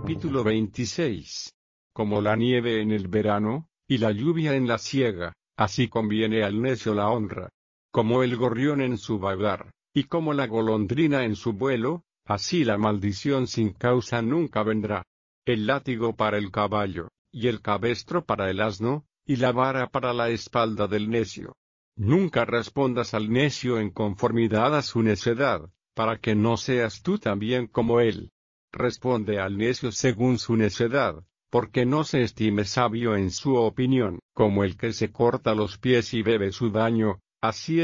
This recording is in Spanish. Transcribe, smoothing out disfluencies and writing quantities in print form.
Capítulo 26. Como la nieve en el verano, y la lluvia en la siega, así conviene al necio la honra. Como el gorrión en su vagar, y como la golondrina en su vuelo, así la maldición sin causa nunca vendrá. El látigo para el caballo, y el cabestro para el asno, y la vara para la espalda del necio. Nunca respondas al necio en conformidad a su necedad, para que no seas tú también como él. Responde al necio según su necedad, porque no se estime sabio en su opinión. Como el que se corta los pies y bebe su daño, así